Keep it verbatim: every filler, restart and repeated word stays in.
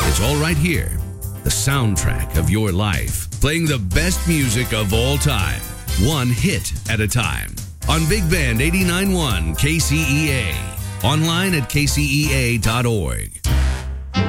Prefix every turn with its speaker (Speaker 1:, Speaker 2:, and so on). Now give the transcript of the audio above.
Speaker 1: It's all right here. The soundtrack of your life. Playing the best music of all time. One hit at a time. On Big Band eighty-nine point one K C E A. Online at K C E A dot org.